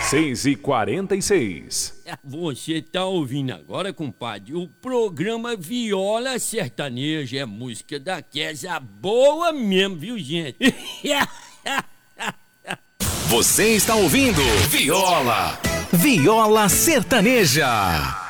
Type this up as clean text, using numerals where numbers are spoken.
6h46. Você tá ouvindo agora, compadre, o programa Viola Sertaneja. É música daquela boa mesmo, viu, gente? Você está ouvindo Viola Sertaneja.